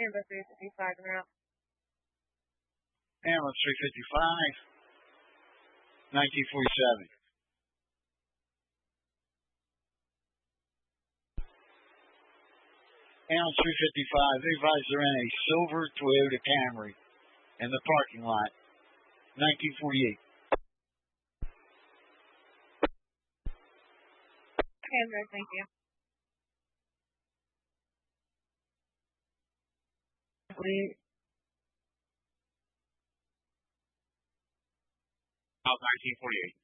Amber 355 and out. Ambulance 355, 1947. Ambulance 355, they advise they're in a silver Toyota Camry in the parking lot, 1948. Amber, thank you. Out 1948.